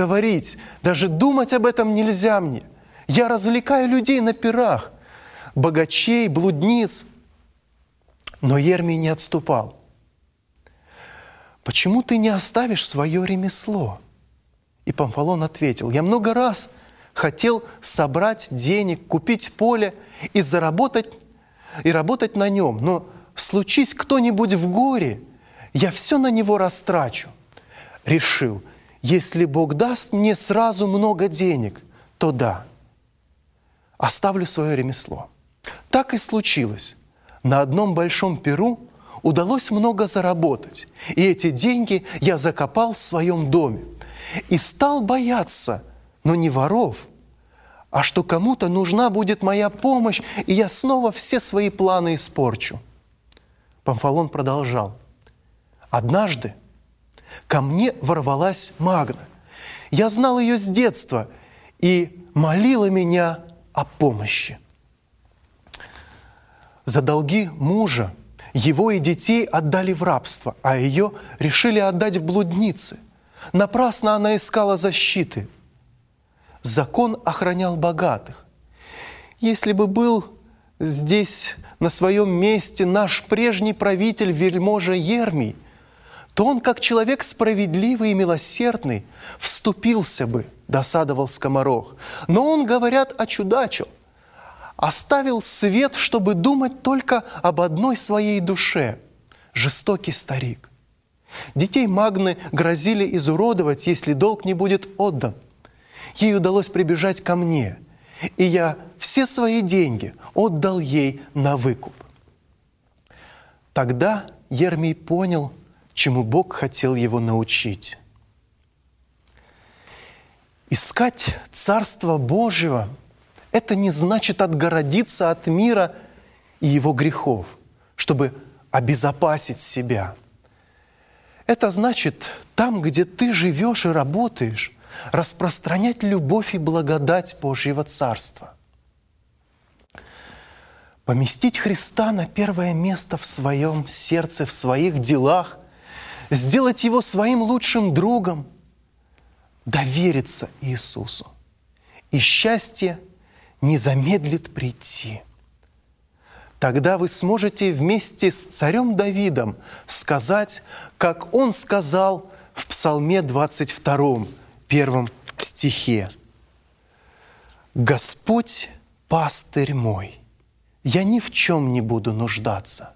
говорить, даже думать об этом нельзя мне. Я развлекаю людей на пирах, богачей, блудниц». Но Ермий не отступал. «Почему ты не оставишь свое ремесло?» И Памфилон ответил: «Я много раз хотел собрать денег, купить поле и заработать, и работать на нем, но случись кто-нибудь в горе, я все на него растрачу. Решил, если Бог даст мне сразу много денег, то да, оставлю свое ремесло». Так и случилось. На одном большом пиру удалось много заработать, и эти деньги я закопал в своем доме. И стал бояться, но не воров, а что кому-то нужна будет моя помощь, и я снова все свои планы испорчу. Памфилон продолжал: «Однажды ко мне ворвалась Магна. Я знал ее с детства и молила меня о помощи. За долги мужа его и детей отдали в рабство, а ее решили отдать в блудницы. Напрасно она искала защиты. Закон охранял богатых. Если бы был здесь на своем месте наш прежний правитель вельможа Ермий, то он, как человек справедливый и милосердный, вступился бы, досадовал скоморох. Но он, говорят, очудачил, оставил свет, чтобы думать только об одной своей душе. Жестокий старик. Детей Магны грозили изуродовать, если долг не будет отдан. Ей удалось прибежать ко мне, и я все свои деньги отдал ей на выкуп». Тогда Ермий понял, чему Бог хотел его научить. Искать Царство Божьего – это не значит отгородиться от мира и его грехов, чтобы обезопасить себя. Это значит, там, где ты живешь и работаешь, распространять любовь и благодать Божьего Царства. Поместить Христа на первое место в своем сердце, в своих делах, сделать Его своим лучшим другом, довериться Иисусу. И счастье не замедлит прийти. Тогда вы сможете вместе с царем Давидом сказать, как он сказал в Псалме 22, 1 стихе: «Господь пастырь мой, я ни в чем не буду нуждаться.